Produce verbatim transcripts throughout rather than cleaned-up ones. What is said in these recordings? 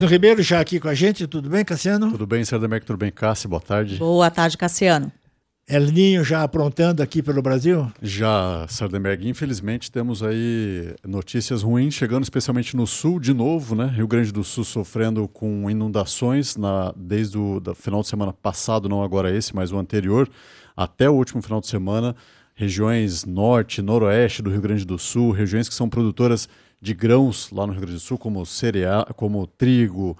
Ribeiro já aqui com a gente, tudo bem, Cassiano? Tudo bem, Sardemeck, tudo bem, Cássio, boa tarde. Boa tarde, Cassiano. El Ninho já aprontando aqui pelo Brasil? Já, Sardenberg, infelizmente temos aí notícias ruins chegando especialmente no sul de novo, né? Rio Grande do Sul sofrendo com inundações na, desde o da, final de semana passado, não agora esse, mas o anterior, até o último final de semana. Regiões norte, noroeste do Rio Grande do Sul, regiões que são produtoras de grãos lá no Rio Grande do Sul, como cereal, como trigo,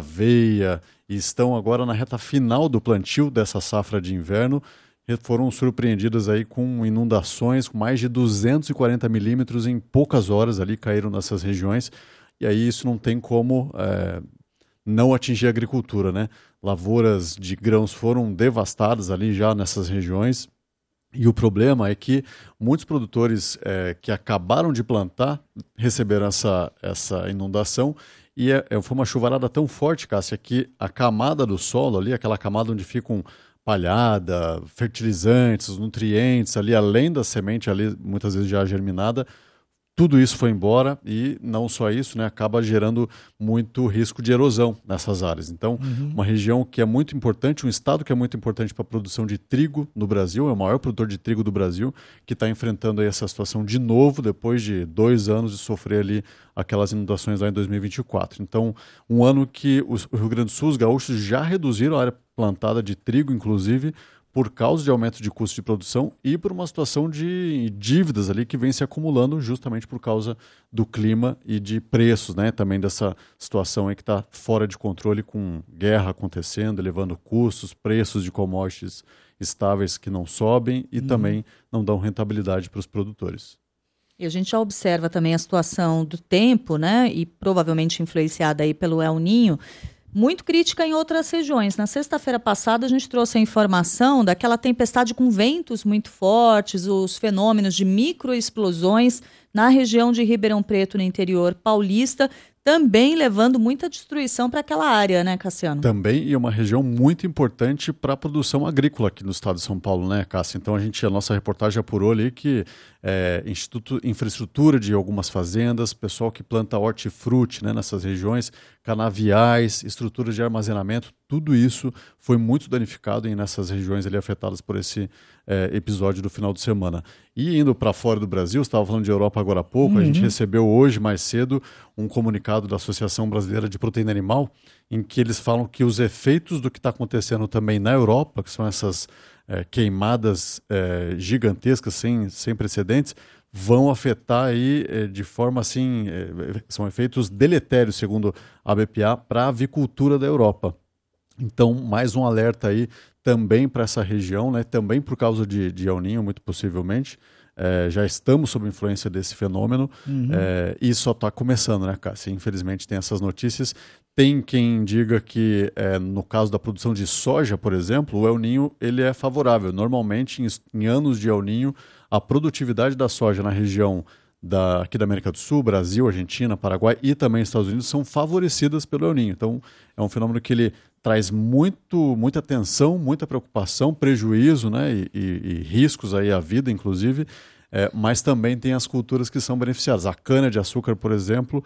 aveia, e estão agora na reta final do plantio dessa safra de inverno. Foram surpreendidas aí com inundações, com mais de duzentos e quarenta milímetros em poucas horas ali caíram nessas regiões, e aí isso não tem como é, não atingir a agricultura, né? Lavouras de grãos foram devastadas ali já nessas regiões, e o problema é que muitos produtores é, que acabaram de plantar receberam essa, essa inundação, e é, foi uma chuvarada tão forte, Cássia, que a camada do solo ali, aquela camada onde ficam palhada, fertilizantes, nutrientes ali, além da semente ali, muitas vezes já germinada, tudo isso foi embora e não só isso, né, acaba gerando muito risco de erosão nessas áreas. Então, uhum. uma região que é muito importante, um estado que é muito importante para a produção de trigo no Brasil, é o maior produtor de trigo do Brasil, que está enfrentando aí essa situação de novo, depois de dois anos de sofrer ali aquelas inundações lá em dois mil e vinte e quatro. Então, um ano que o Rio Grande do Sul, os gaúchos já reduziram a área plantada de trigo, inclusive, por causa de aumento de custo de produção e por uma situação de dívidas ali que vem se acumulando justamente por causa do clima e de preços, né? Também dessa situação aí que está fora de controle, com guerra acontecendo, elevando custos, preços de commodities estáveis que não sobem e uhum. também não dão rentabilidade para os produtores. E a gente já observa também a situação do tempo, né? E provavelmente influenciada aí pelo El Ninho, muito crítica em outras regiões. Na sexta-feira passada, a gente trouxe a informação daquela tempestade com ventos muito fortes, os fenômenos de microexplosões na região de Ribeirão Preto, no interior paulista, também levando muita destruição para aquela área, né, Cassiano? Também, e uma região muito importante para a produção agrícola aqui no estado de São Paulo, né, Cássia? Então, a gente, a nossa reportagem apurou ali que é, instituto, infraestrutura de algumas fazendas, pessoal que planta hortifruti, né, nessas regiões, canaviais, estruturas de armazenamento, tudo isso foi muito danificado em, nessas regiões ali afetadas por esse é, episódio do final de semana. E indo para fora do Brasil, você estava falando de Europa agora há pouco, uhum. a gente recebeu hoje, mais cedo, um comunicado da Associação Brasileira de Proteína Animal, em que eles falam que os efeitos do que está acontecendo também na Europa, que são essas é, queimadas é, gigantescas, sem, sem precedentes, vão afetar aí é, de forma assim, é, são efeitos deletérios, segundo a B P A, para a avicultura da Europa. Então, mais um alerta aí também para essa região, né? Também por causa de, de El Ninho, muito possivelmente. É, já estamos sob influência desse fenômeno uhum. é, e só está começando, né, Cássia? Infelizmente tem essas notícias. Tem quem diga que, é, no caso da produção de soja, por exemplo, o El Ninho ele é favorável. Normalmente, em, em anos de El Ninho, a produtividade da soja na região da, aqui da América do Sul, Brasil, Argentina, Paraguai e também Estados Unidos são favorecidas pelo El Ninho. Então, é um fenômeno que ele traz muito, muita tensão, muita preocupação, prejuízo, né, e, e, e riscos aí à vida, inclusive, é, mas também tem as culturas que são beneficiadas. A cana-de-açúcar, por exemplo,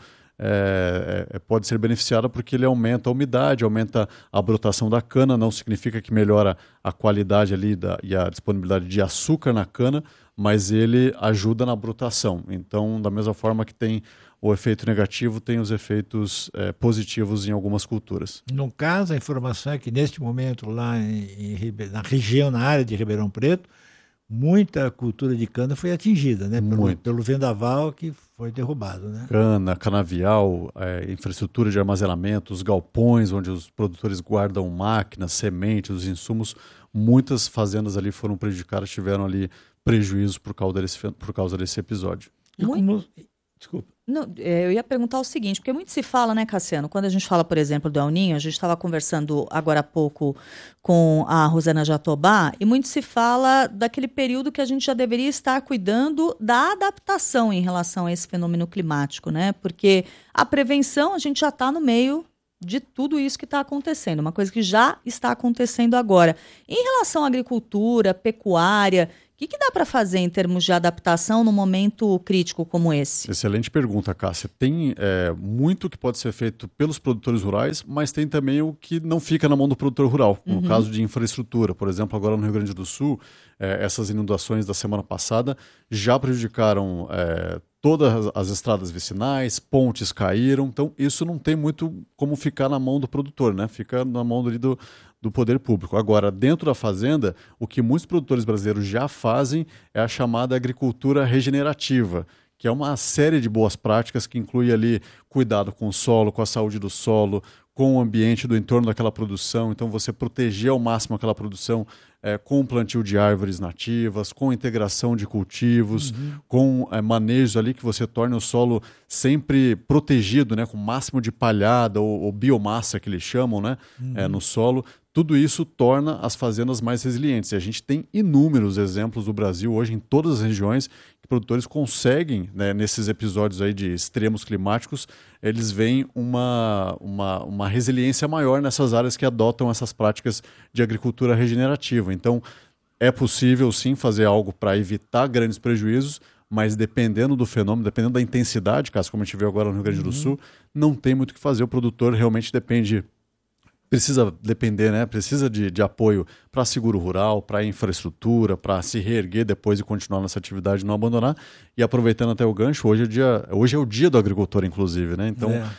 é, é, pode ser beneficiada porque ele aumenta a umidade, aumenta a brotação da cana, não significa que melhora a qualidade ali da, e a disponibilidade de açúcar na cana, mas ele ajuda na brotação. Então, da mesma forma que tem o efeito negativo, tem os efeitos é, positivos em algumas culturas. No caso, a informação é que neste momento lá em, em, na região, na área de Ribeirão Preto, muita cultura de cana foi atingida, né? Pelo, pelo vendaval que foi derrubado, né? Cana, canavial, é, infraestrutura de armazenamento, os galpões onde os produtores guardam máquinas, sementes, os insumos, muitas fazendas ali foram prejudicadas, tiveram ali prejuízo por causa desse, por causa desse episódio. E como... Desculpa. Não, eu ia perguntar o seguinte, porque muito se fala, né, Cassiano, quando a gente fala, por exemplo, do El Ninho, a gente estava conversando agora há pouco com a Rosana Jatobá, e muito se fala daquele período que a gente já deveria estar cuidando da adaptação em relação a esse fenômeno climático, né? Porque a prevenção, a gente já está no meio de tudo isso que está acontecendo, uma coisa que já está acontecendo agora. Em relação à agricultura, pecuária, que, que dá para fazer em termos de adaptação num momento crítico como esse? Excelente pergunta, Cássia. Tem é, muito que pode ser feito pelos produtores rurais, mas tem também o que não fica na mão do produtor rural. No uhum. caso de infraestrutura, por exemplo, agora no Rio Grande do Sul, é, essas inundações da semana passada já prejudicaram é, todas as estradas vicinais, pontes caíram. Então, isso não tem muito como ficar na mão do produtor, né? Fica na mão ali do... do poder público. Agora, dentro da fazenda, o que muitos produtores brasileiros já fazem é a chamada agricultura regenerativa, que é uma série de boas práticas que inclui ali cuidado com o solo, com a saúde do solo, com o ambiente do entorno daquela produção. Então, você proteger ao máximo aquela produção é, com o plantio de árvores nativas, com integração de cultivos, uhum. com é, manejo ali que você torne o solo sempre protegido, né, com o máximo de palhada ou, ou biomassa que eles chamam, né, uhum. é, no solo. Tudo isso torna as fazendas mais resilientes. E a gente tem inúmeros exemplos do Brasil hoje em todas as regiões que produtores conseguem, né, nesses episódios aí de extremos climáticos, eles veem uma, uma, uma resiliência maior nessas áreas que adotam essas práticas de agricultura regenerativa. Então, é possível sim fazer algo para evitar grandes prejuízos, mas dependendo do fenômeno, dependendo da intensidade, caso como a gente viu agora no Rio Grande do uhum. Sul, não tem muito o que fazer. O produtor realmente depende... Precisa depender, né? Precisa de, de apoio para seguro rural, para infraestrutura, para se reerguer depois e continuar nessa atividade e não abandonar. E aproveitando até o gancho, hoje é o dia, hoje é o dia do agricultor, inclusive, né? Então, é,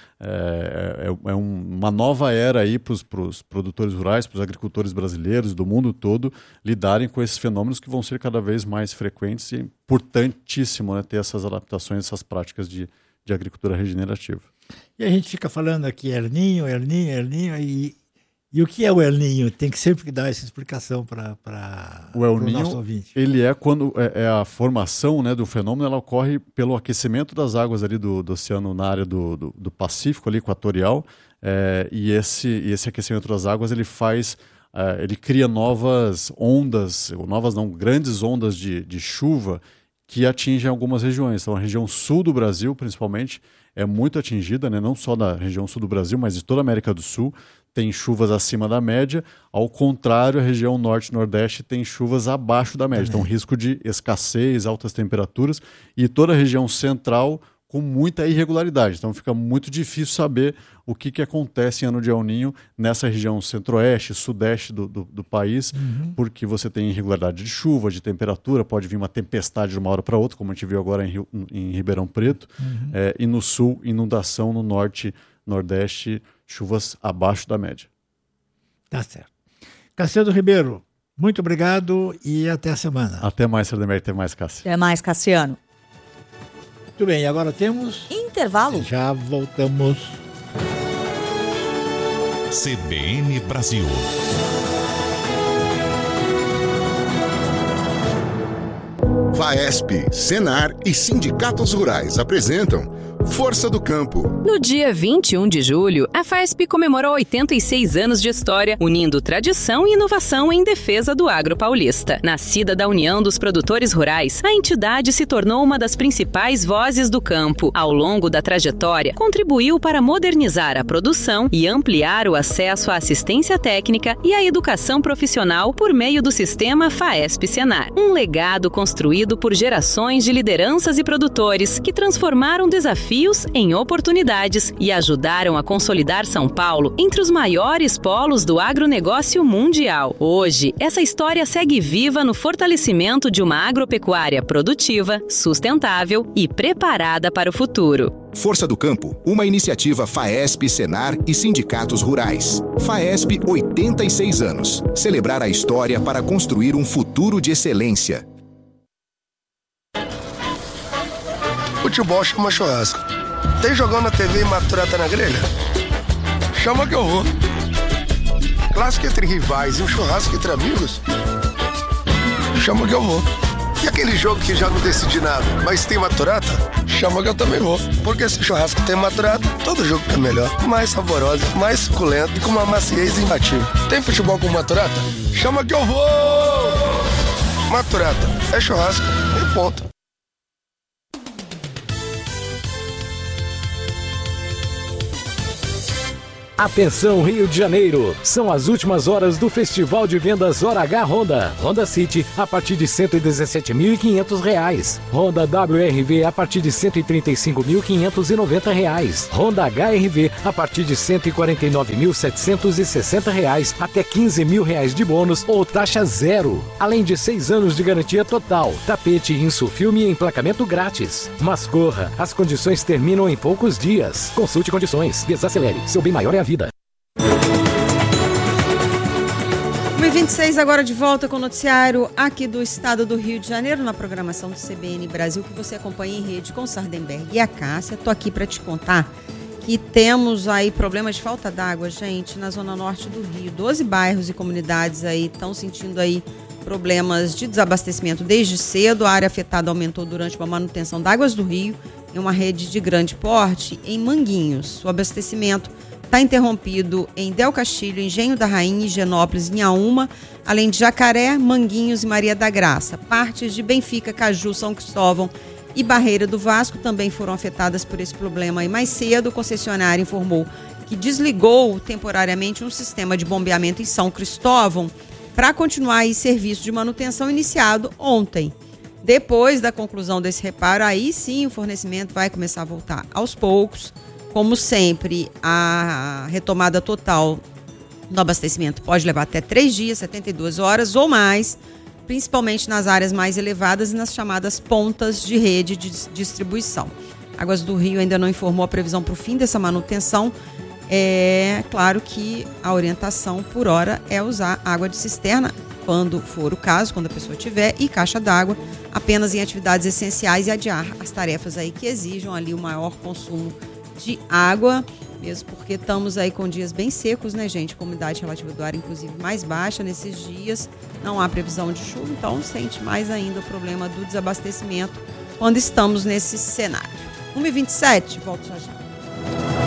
é, é, é uma nova era aí para os produtores rurais, para os agricultores brasileiros do mundo todo lidarem com esses fenômenos que vão ser cada vez mais frequentes e é importantíssimo, né, ter essas adaptações, essas práticas de, de agricultura regenerativa. E a gente fica falando aqui El Niño, El Niño, El Niño e... E o que é o El Niño? Tem que sempre dar essa explicação para o nosso ouvinte. Ele é quando é, é a formação, né, do fenômeno, ela ocorre pelo aquecimento das águas ali do, do oceano na área do, do, do Pacífico, ali, equatorial, é, e, esse, e esse aquecimento das águas ele faz, é, ele cria novas ondas, ou novas não, grandes ondas de, de chuva que atingem algumas regiões. Então a região sul do Brasil, principalmente, é muito atingida, né, não só da região sul do Brasil, mas de toda a América do Sul. Tem chuvas acima da média, ao contrário, a região norte e nordeste tem chuvas abaixo da média. Então, risco de escassez, altas temperaturas, e toda a região central com muita irregularidade. Então, fica muito difícil saber o que, que acontece em ano de El Niño nessa região centro-oeste, sudeste do, do, do país, uhum. porque você tem irregularidade de chuva, de temperatura, pode vir uma tempestade de uma hora para outra, como a gente viu agora em, Rio, em Ribeirão Preto, uhum. é, e no sul, inundação, no norte, nordeste, chuvas abaixo da média. Tá certo. Cassiano Ribeiro, muito obrigado e até a semana. Até mais, Sardenberg. Até mais, Cássio. Até mais, Cassiano. Muito bem, agora temos... Intervalo. Já voltamos. C B N Brasil. FAESP, Senar e sindicatos rurais apresentam Força do Campo. No dia vinte e um de julho, a FAESP comemorou oitenta e seis anos de história, unindo tradição e inovação em defesa do agro paulista. Nascida da união dos produtores rurais, a entidade se tornou uma das principais vozes do campo. Ao longo da trajetória, contribuiu para modernizar a produção e ampliar o acesso à assistência técnica e à educação profissional por meio do sistema FAESP-Senar. Um legado construído por gerações de lideranças e produtores que transformaram desafios em oportunidades e ajudaram a consolidar São Paulo entre os maiores polos do agronegócio mundial. Hoje, essa história segue viva no fortalecimento de uma agropecuária produtiva, sustentável e preparada para o futuro. Força do Campo, uma iniciativa FAESP, Senar e sindicatos rurais. FAESP, oitenta e seis anos. Celebrar a história para construir um futuro de excelência. Futebol chama churrasco. Tem jogão na T V e maturata na grelha? Chama que eu vou. Clássico entre rivais e um churrasco entre amigos? Chama que eu vou. E aquele jogo que já não decidi nada, mas tem maturata? Chama que eu também vou. Porque se churrasco tem maturata, todo jogo é melhor. Mais saboroso, mais suculento e com uma maciez imbatível. Tem futebol com maturata? Chama que eu vou! Maturata é churrasco e ponto. Atenção Rio de Janeiro, são as últimas horas do Festival de Vendas Hora H Honda. Honda City a partir de cento e dezessete mil e quinhentos reais. Honda W R V a partir de cento e trinta e cinco mil quinhentos e noventa reais. Honda H R V a partir de cento e quarenta e nove mil setecentos e sessenta reais até quinze mil reais de bônus ou taxa zero. Além de seis anos de garantia total, tapete, insufilme e emplacamento grátis. Mas corra, as condições terminam em poucos dias. Consulte condições, desacelere, seu bem maior é a vida. um e vinte e seis agora de volta com o noticiário aqui do estado do Rio de Janeiro, na programação do C B N Brasil, que você acompanha em rede com o Sardenberg e a Cássia. Tô aqui para te contar que temos aí problemas de falta d'água, gente, na zona norte do Rio. doze bairros e comunidades aí estão sentindo aí problemas de desabastecimento desde cedo. A área afetada aumentou durante uma manutenção de águas do Rio em uma rede de grande porte em Manguinhos. O abastecimento está interrompido em Del Castilho, Engenho da Rainha, Higienópolis, Inhaúma, além de Jacaré, Manguinhos e Maria da Graça. Partes de Benfica, Caju, São Cristóvão e Barreira do Vasco também foram afetadas por esse problema. E mais cedo, o concessionário informou que desligou temporariamente um sistema de bombeamento em São Cristóvão para continuar o serviço de manutenção iniciado ontem. Depois da conclusão desse reparo, aí sim o fornecimento vai começar a voltar aos poucos. Como sempre, a retomada total do abastecimento pode levar até três dias, setenta e duas horas ou mais, principalmente nas áreas mais elevadas e nas chamadas pontas de rede de distribuição. Águas do Rio ainda não informou a previsão para o fim dessa manutenção. É claro que a orientação por hora é usar água de cisterna, quando for o caso, quando a pessoa tiver, e caixa d'água, apenas em atividades essenciais, e adiar as tarefas aí que exijam ali o maior consumo de água, mesmo porque estamos aí com dias bem secos, né, gente? A umidade relativa do ar, inclusive, mais baixa nesses dias. Não há previsão de chuva, então sente mais ainda o problema do desabastecimento quando estamos nesse cenário. uma e vinte e sete, volto já já.